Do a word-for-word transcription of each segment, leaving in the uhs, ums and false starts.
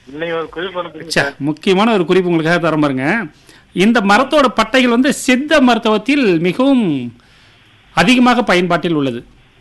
இன்னைக்கு ஒரு குறிப்பு அனுப்புங்க ச்சே, முக்கியமான ஒரு குறிப்பு உங்களுக்காக தர பாருங்க. இந்த மரத்தோட பட்டைகள் வந்து சித்த மருத்துவத்தில் மிகவும் அதிகமாக பயன்பாட்டில் உள்ளது.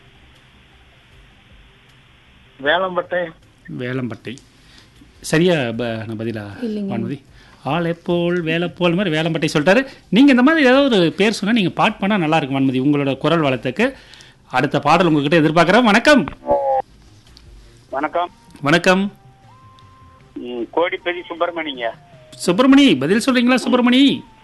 வேளம்பட்டை. வேளம்பட்டை சரியா? ப- நான் பதிலா இல்லைங்க. வான்மதி ஆளைப்போல் வேலைப்போல் மாதிரி வேளம்பட்டை சொல்லிட்டாரு. நீங்க இந்த மாதிரி ஏதாவது ஒரு பேர் சொன்னா நீங்க பாட் பண்ணா நல்லா இருக்கும் வான்மதி, உங்களோட குரல் வளத்துக்கு. அடுத்த பாடல் உங்ககிட்ட எதிர்பார்க்கிறேன். வணக்கம். வணக்கம். வணக்கம் ம், கோடிப்பதி சுப்பிரமணிங்க. சுப்பிரமணி, பதில் சொல்றீங்களா சுப்பிரமணி?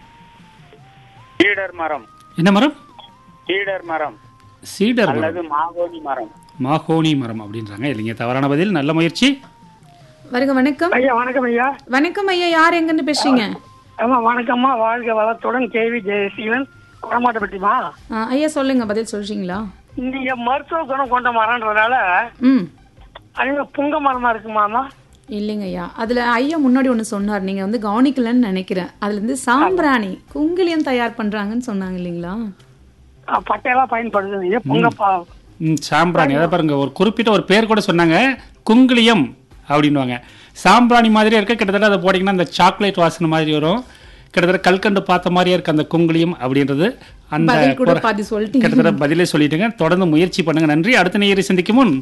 சீடர் மரம். என்ன மரம்? சீடர் மரம் சீடர் மரம், அல்லது மாகோனி மரம். மாகோனி மரம் அப்படின்றாங்க. இல்லைங்க, தவறான பதில். நல்ல முயற்சி. வருக வணக்கம். ஐயா வணக்கம் ஐயா. வணக்கம் ஐயா, யார் எங்கன்னு பேசுறீங்க? ஆமா வணக்கம்மா, வாழ்க வளத்துடன். கேவி ஜெயசீலன், குடமாட்டப்பட்டிமா. ஆ, ஐயா சொல்லுங்க, பதில் சொல்றீங்களா? நீங்க மருத்துவ குணம் கொண்ட மரம்ன்றதால ம் அது புங்க மரமா இருக்குமாமா? இல்லைங்க ஐயா, அதுல ஐயா முன்னாடி ஒண்ணு சொன்னார், நீங்க வந்து கவனிக்கலன்னு நினைக்கிறேன். அதுல இருந்து சாம்பிராணி குங்கிலியம் தயார் பண்றாங்கன்னு சொன்னாங்க இல்லைங்களா? அஹ், பட்டையெல்லாம் பயன்படுது. இது புங்கப்பா. ம், சாம்பிராணி. அதை பாருங்க, ஒரு குறிப்பிட்ட ஒரு பேர் கூட சொன்னாங்க, குங்கிலியம் அப்படின்வாங்க. சாம்பிராணி மாதிரியே இருக்க, கிட்டத்தட்ட அதை போட்டிங்கன்னா அந்த சாக்லேட் வாசனை மாதிரி வரும். கிட்டத்தட்ட கல்கண்டு பார்த்த மாதிரியே இருக்கு அந்த குங்கிலியம் அப்படின்றது. அந்த பதில் கூட குர- பாதி சொல்லிட்டீங்க. கிட்டத்தட்ட பதிலே சொல்லிட்டுங்க. தொடர்ந்து முயற்சி பண்ணுங்க. நன்றி. அடுத்த நேயரை சந்திக்கும் முன்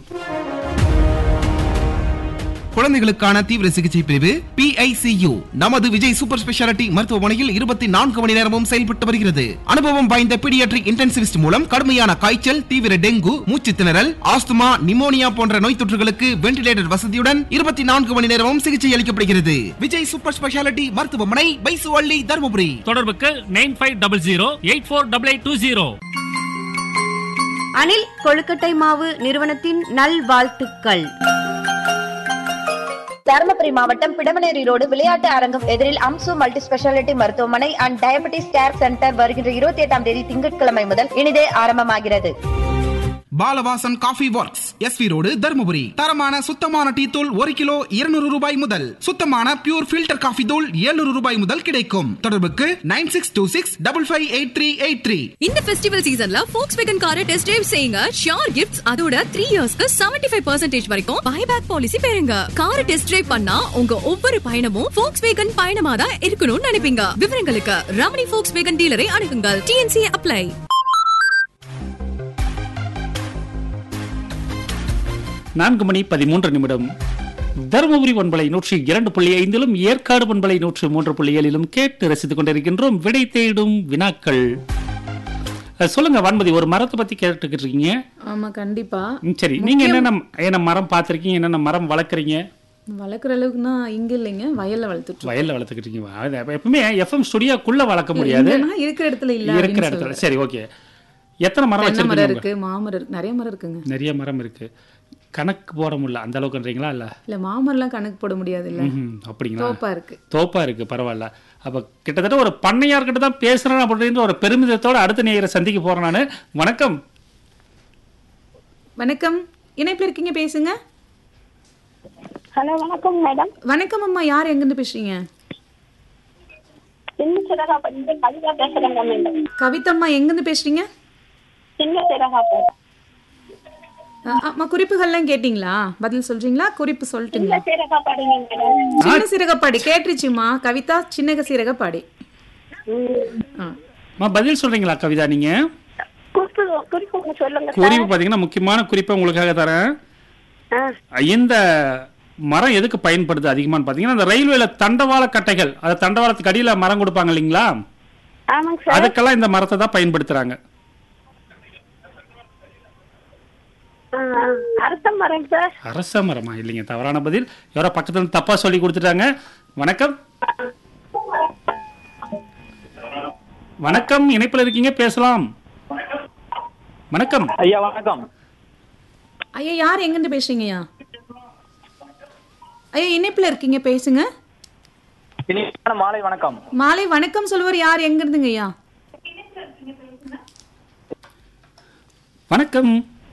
குழந்தைகளுக்கான தீவிர சிகிச்சை பிரிவு பி ஐ சி யு நமது விஜய் சூப்பர் ஸ்பெஷாலிட்டி மருத்துவமனையில் இருபத்தி நான்கு மணி நேரமும் செயல்பட்டு வருகிறது. அனுபவம் வாய்ந்த பீடியாட்ரிக் இன்டென்சிவிஸ்ட் மூலம் கடுமையான காய்ச்சல், தீவிர டெங்கு, மூச்சு திணறல், ஆஸ்துமா, நிமோனியா போன்ற நோய் தொற்றுகளுக்கு வென்டிலேட்டர் வசதியுடன் இருபத்தி நான்கு மணி நேரமும் சிகிச்சை அளிக்கப்படுகிறது. விஜய் சூப்பர் ஸ்பெஷாலிட்டி மருத்துவமனை, பைசுவள்ளி, தருமபுரி. தொடர்புக்கு nine five double zero eight four double eight two zero. Anil கொழுக்கட்டை மாவு நிறுவனத்தின் நல்வாழ்த்துக்கள். தருமபுரி மாவட்டம் பிடமனேரி ரோடு விளையாட்டு அரங்கம் எதிரில் அம்சு மல்டி ஸ்பெஷாலிட்டி மருத்துவமனை அண்ட் டயபெட்டிஸ் கேர் சென்டர் வருகின்ற இருபத்தி எட்டாம் தேதி திங்கட்கிழமை முதல் இனிதே ஆரம்பமாகிறது. Balavasan coffee works, SV road, Dharmapuri. தரமான சுத்தமான டீ தூள் ஒரு கிலோ இருநூறு ரூபாய் முதல், சுத்தமான பியூர் ஃபில்டர் காஃபி தூள் எழுநூறு ரூபாய் முதல் கிடைக்கும். தொடர்புக்கு nine six two six double five eight three eight three. இந்த ஃபெஸ்டிவல் சீசன்ல Volkswagen காரை டெஸ்ட் டிரைவ் செய்யுங்க. ஷியோர் கிஃப்ட்ஸ், அதோட த்ரீ இயர்ஸ்க்கு செவன்டி ஃபைவ் பர்சன்டேஜ் வரைக்கும் பைபேக் பாலிசி பெறுங்க. காரை டெஸ்ட் டிரைவ் பண்ணா உங்க ஒவ்வொரு பயணமும் Volkswagen பயணமா தான் இருக்கணும்னு நினைப்பீங்க. விவரங்களுக்கு Ramani Volkswagen டீலரை அணுகுங்கள். T N C apply. நான்கு மணி பதிமூன்று நிமிடம். தருமபுரி பண்பலை நூற்றி இரண்டு புள்ளி ஐந்திலும் ஏற்காடு பண்பலை நூற்றி மூன்று புள்ளி ஏழிலும் கேட்டு ரசித்துக் கொண்டிருக்கின்றோம் விடை தேடும் வினாக்கள். அஹ், சொல்லுங்க வான்மதி, ஒரு மரத்தை பத்தி கேட்டுக்கிட்டு இருக்கீங்க. ஆமா கண்டிப்பா. ம், சரி, நீங்க என்னென்ன என்ன மரம் பார்த்திருக்கீங்க, என்னென்ன மரம் வளர்க்குறீங்க? வளர்க்குற அளவுக்குன்னா இங்க இல்லைங்க, வயல்ல வளர்த்துட்டு வயல்ல வளர்த்துக்கிட்டு இருக்கீங்க. அது எப்பவுமே எஃப்எம் ஸ்டுடியோக்குள்ள வளர்க்க முடியாது, இருக்கிற இடத்துல இல்ல. இருக்கிற இடத்துல. சரி, ஓகே. எத்தனை மரம் தென்னை மரம் வச்சிருக்கீங்க? இருக்கு, மாமரம் இருக்கு, நிறைய மரம் இருக்குங்க. நிறைய மரம் இருக்கு. கணக்கு போட முடியல அந்த அளவுக்குன்றீங்களா? இல்ல இல்ல மாமரம்லாம் கணக்கு போட முடியாது இல்ல. ம்ஹும், அப்படிங்களா? தோப்பா இருக்கு. தோப்பா இருக்கு, பரவாயில்ல. அப்ப கிட்டத்தட்ட ஒரு பண்ணையார்கிட்ட தான் பேசுறேன் அப்படின்ற ஒரு பெருமிதத்தோட அடுத்த நேயரை சந்திக்க போறேன் நானு. வணக்கம். வணக்கம், இணைப்புல இருக்கீங்க, பேசுங்க. ஹலோ வணக்கம் மேடம். வணக்கம் அம்மா, யார் எங்க இருந்து பேசுறீங்க? சின்ன சிறகாப்பட்டி கவிதா பேசுறேங்க மேடம். கவிதம்மா எங்க இருந்து பேசுறீங்க? சின்ன சிறகாப்பட்டி. அ- அம்மா குறிப்புகள்லாம் கேட்டீங்களா? பதில் சொல்றீங்களா? குறிப்பு சின்ன சொல்லிட்டுங்களா? சிறகாப்படிங்க மேடம். சின்ன சிறகப்பாடி கேட்டுருச்சுமா. கவிதா சின்ன சிறகப்பாடி. ஆ. அம்மா, பதில் சொல்றீங்களா கவிதா? நீங்க குறிப்பு குறிப்பு ஒண்ணு சொல்லுங்க சார். குறிப்பு பாத்தீங்கன்னா முக்கியமான குறிப்பை உங்களுக்காக தரேன். ஆ, இந்த மரம் எதுக்கு பயன்படுது அதிகமான்னு பாத்தீங்கன்னா, இந்த ரயில்வேல தண்டவாள கட்டைகள், அது தண்டவாளத்துக்கு அடியில மரம் கொடுப்பாங்க இல்லைங்களா, ஆமாங்க சார். அதுக்கெல்லாம் இந்த மரத்தை தான் பயன்படுத்துறாங்க. ஆ, ஆ. அரச மரம் சார். அரச மரமா? இல்லைங்க, தவறான பதில். யாரோ பக்கத்துல இருந்து தப்பா சொல்லி கொடுத்துட்டாங்க. வணக்கம். வணக்கம், இணைப்புல இருக்கீங்க, பேசலாம். வணக்கம் ஐயா வணக்கம். ஐயா யார் எங்க இருந்து பேசுறீங்கய்யா? ஐயா இணைப்புல இருக்கீங்க, பேசுங்க. இனிமையான மாலை வணக்கம். மாலை வணக்கம் சொல்லுவார் யார் எங்க இருந்துங்க ஐயா? வணக்கம்.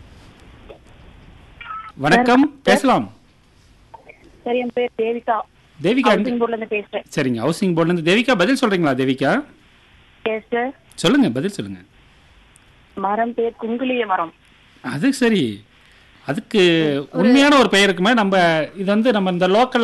வணக்கம், பேசலாம். சரி, என் பேர் தேவிகா. தேவிகா ஹவுசிங் போர்ட்ல இருந்து பேசுறேன். சரிங்க, ஹவுசிங் போர்ட்ல இருந்து தேவிகா. பதில் சொல்றீங்களா தேவிகா? Yes sir. சொல்லுங்க, பதில் சொல்லுங்க. மரம் பேர் குங்குலிய மரம். அது சரி, அதுக்கு உண்மையான ஒரு பெயர் இருக்குமே. நம்ம இது வந்து நம்ம இந்த லோக்கல்